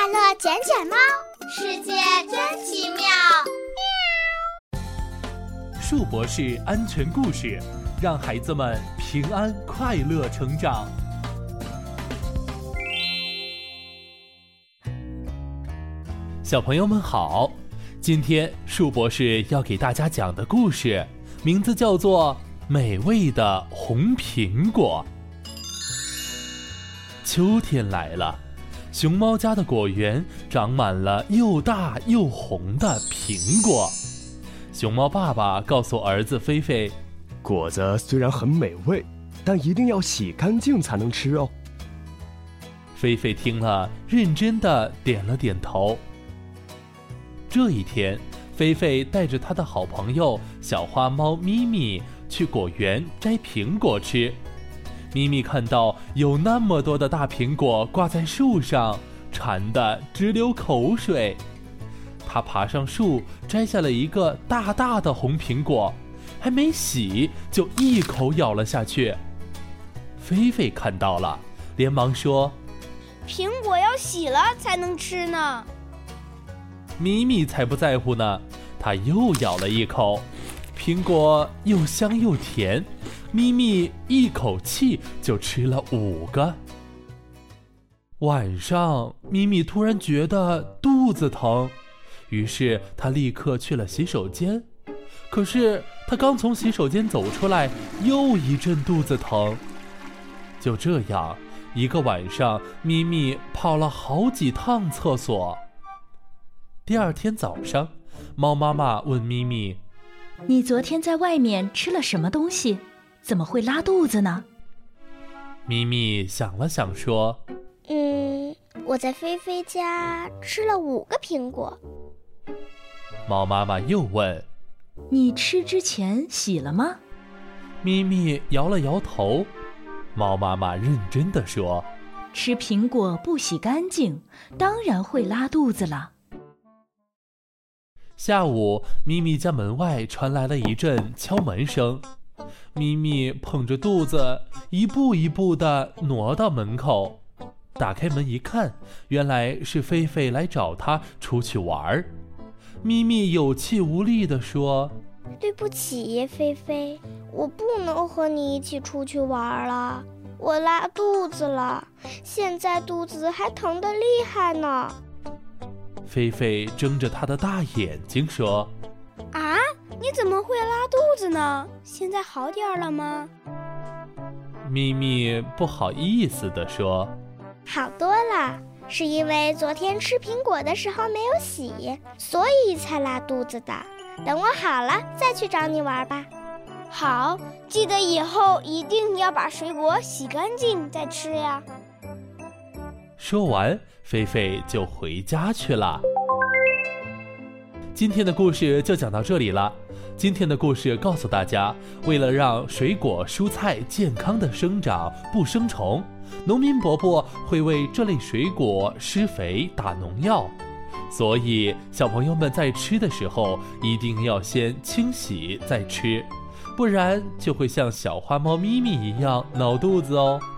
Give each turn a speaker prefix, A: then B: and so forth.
A: 快乐捡捡猫，
B: 世界真奇妙。
C: 树博士安全故事，让孩子们平安快乐成长。小朋友们好，今天树博士要给大家讲的故事名字叫做《美味的红苹果》。秋天来了，熊猫家的果园长满了又大又红的苹果。熊猫爸爸告诉儿子菲菲，
D: 果子虽然很美味，但一定要洗干净才能吃哦。
C: 菲菲听了，认真地点了点头。这一天，菲菲带着她的好朋友小花猫咪咪去果园摘苹果吃。咪咪看到有那么多的大苹果挂在树上，馋得直流口水。她爬上树，摘下了一个大大的红苹果，还没洗就一口咬了下去。菲菲看到了，连忙说：“
E: 苹果要洗了才能吃呢。”
C: 咪咪才不在乎呢，她又咬了一口，苹果又香又甜，咪咪一口气就吃了5个。晚上，咪咪突然觉得肚子疼，于是她立刻去了洗手间。可是她刚从洗手间走出来，又一阵肚子疼。就这样，一个晚上，咪咪跑了好几趟厕所。第二天早上，猫妈妈问咪咪：“
F: 你昨天在外面吃了什么东西？怎么会拉肚子呢？”
C: 咪咪想了想说：“
A: 我在菲菲家吃了5个苹果。”
C: 猫妈妈又问：“
F: 你吃之前洗了吗？”
C: 咪咪摇了摇头。猫妈妈认真地说：“
F: 吃苹果不洗干净，当然会拉肚子了。”
C: 下午，咪咪家门外传来了一阵敲门声。咪咪捧着肚子，一步一步地挪到门口。打开门一看，原来是菲菲来找她出去玩。咪咪有气无力地说：“
A: 对不起，菲菲，我不能和你一起出去玩了。我拉肚子了，现在肚子还疼得厉害呢。”
C: 菲菲睁着她的大眼睛说：“
E: 啊，你怎么会拉肚子呢？现在好点了吗？”
C: 咪咪不好意思地说：“
A: 好多了，是因为昨天吃苹果的时候没有洗，所以才拉肚子的。等我好了再去找你玩吧。”
E: 好，记得以后一定要把水果洗干净再吃呀。
C: 说完，菲菲就回家去了。今天的故事就讲到这里了。今天的故事告诉大家，为了让水果蔬菜健康的生长不生虫，农民伯伯会为这类水果施肥打农药。所以小朋友们在吃的时候一定要先清洗再吃，不然就会像小花猫咪咪一样闹肚子哦。